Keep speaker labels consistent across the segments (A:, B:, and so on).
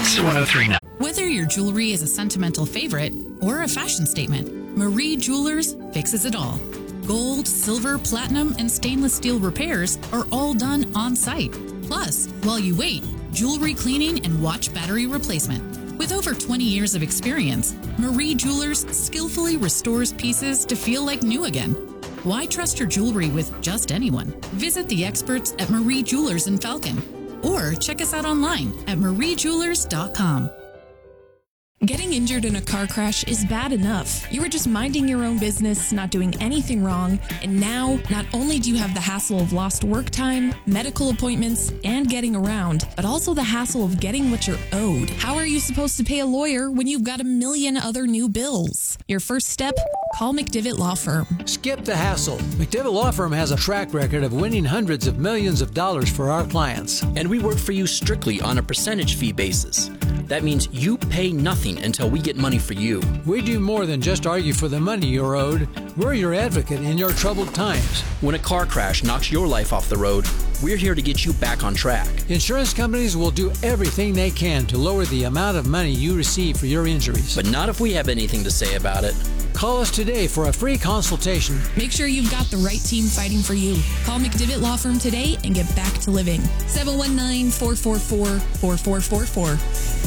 A: X1039.
B: Whether your jewelry is a sentimental favorite or a fashion statement, Marie Jewelers fixes it all. Gold, silver, platinum, and stainless steel repairs are all done on site. Plus, while you wait, jewelry cleaning and watch battery replacement. With over 20 years of experience, Marie Jewelers skillfully restores pieces to feel like new again. Why trust your jewelry with just anyone? Visit the experts at Marie Jewelers in Falcon or check us out online at mariejewelers.com.
C: Getting injured in a car crash is bad enough. You were just minding your own business, not doing anything wrong, and now not only do you have the hassle of lost work time, medical appointments, and getting around, but also the hassle of getting what you're owed. How are you supposed to pay a lawyer when you've got a million other new bills? Your first step? Call McDivitt Law Firm.
D: Skip the hassle. McDivitt Law Firm has a track record of winning hundreds of millions of dollars for our clients.
E: And we work for you strictly on a percentage fee basis. That means you pay nothing until we get money for you.
D: We do more than just argue for the money you're owed. We're your advocate in your troubled times.
E: When a car crash knocks your life off the road, we're here to get you back on track.
D: Insurance companies will do everything they can to lower the amount of money you receive for your injuries.
E: But not if we have anything to say about it.
D: Call us today for a free consultation.
C: Make sure you've got the right team fighting for you. Call McDivitt Law Firm today and get back to living. 719-444-4444.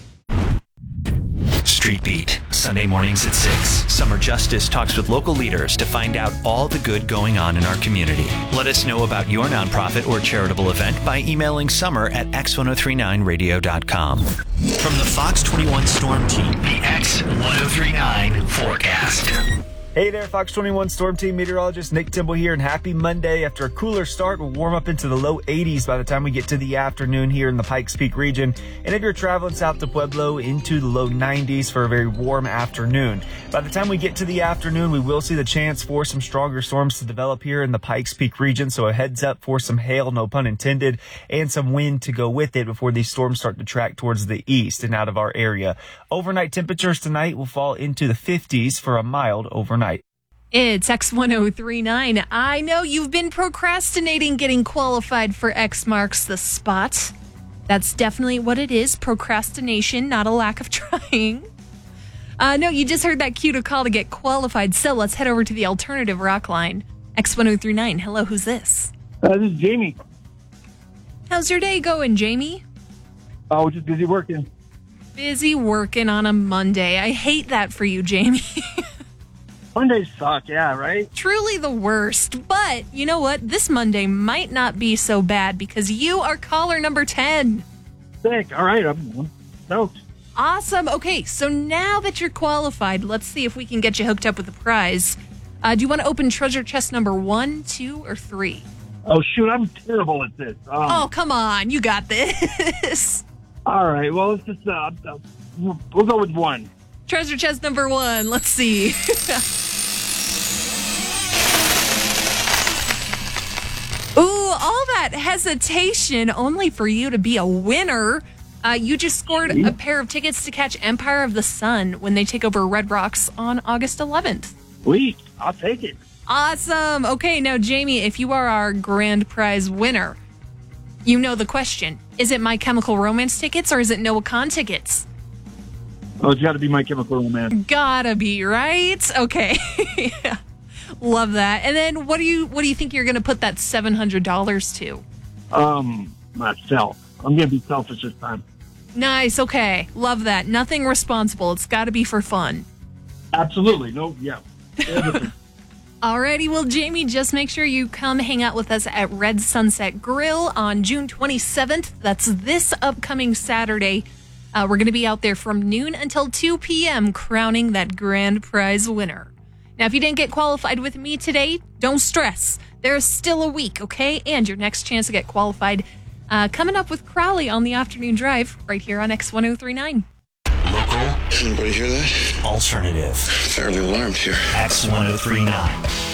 A: Street Beat, Sunday mornings at 6. Summer Justice talks with local leaders to find out all the good going on in our community. Let us know about your nonprofit or charitable event by emailing summer@x1039radio.com. From the Fox 21 Storm Team, the X1039 forecast.
F: Hey there, Fox 21 Storm Team meteorologist Nick Timble here, and happy Monday. After a cooler start, we'll warm up into the low 80s by the time we get to the afternoon here in the Pikes Peak region. And if you're traveling south to Pueblo, into the low 90s for a very warm afternoon. By the time we get to the afternoon, we will see the chance for some stronger storms to develop here in the Pikes Peak region. So a heads up for some hail, no pun intended, and some wind to go with it before these storms start to track towards the east and out of our area. Overnight temperatures tonight will fall into the 50s for a mild overnight.
G: It's X1039. I know you've been procrastinating getting qualified for X Marks the Spot. That's definitely what it is. Procrastination, not a lack of trying. No, you just heard that cue to call to get qualified. So let's head over to the alternative rock line. X1039. Hello, who's this?
H: This is Jamie.
G: How's your day going, Jamie?
H: Oh, just busy working.
G: Busy working on a Monday. I hate that for you, Jamie.
H: Mondays suck, yeah, right?
G: Truly the worst. But you know what? This Monday might not be so bad because you are caller number 10.
H: Sick. All right, I'm stoked.
G: Awesome. Okay, so now that you're qualified, let's see if we can get you hooked up with a prize. Do you want to open treasure chest number 1, 2, or 3?
H: Oh, shoot, I'm terrible at this.
G: Oh, come on. You got this.
H: All right, well, let's just, we'll go with 1.
G: Treasure chest number 1. Let's see. Ooh, all that hesitation only for you to be a winner. You just scored a pair of tickets to catch Empire of the Sun when they take over Red Rocks on August 11th.
H: Sweet. I'll take it.
G: Awesome. Okay, now, Jamie, if you are our grand prize winner, you know the question. Is it My Chemical Romance tickets or is it Noah Kahn tickets?
H: Oh, it's got to be My Chemical Romance.
G: Gotta be, right? Okay. Yeah. Love that. And then what do you think you're going to put that $700 to?
H: Myself. I'm going to be selfish this time.
G: Nice. Okay. Love that. Nothing responsible. It's got to be for fun.
H: Absolutely. No, yeah.
G: Alrighty. Well, Jamie, just make sure you come hang out with us at Red Sunset Grill on June 27th. That's this upcoming Saturday. We're going to be out there from noon until 2 p.m. crowning that grand prize winner. Now, if you didn't get qualified with me today, don't stress. There's still a week, okay? And your next chance to get qualified coming up with Crowley on the afternoon drive right here on X1039.
A: Local.
I: Anybody hear that?
A: Alternative.
I: Fairly alarmed here.
A: X1039.